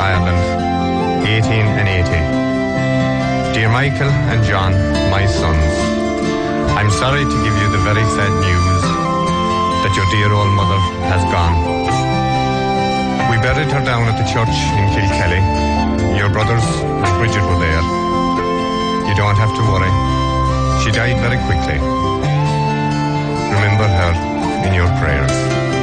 Ireland, 1880. Dear Michael and John, my sons, I'm sorry to give you the very sad news that your dear old mother has gone. We buried her down at the church in Kilkelly. Your brothers and Bridget were there. You don't have to worry. She died very quickly. Remember her in your prayers.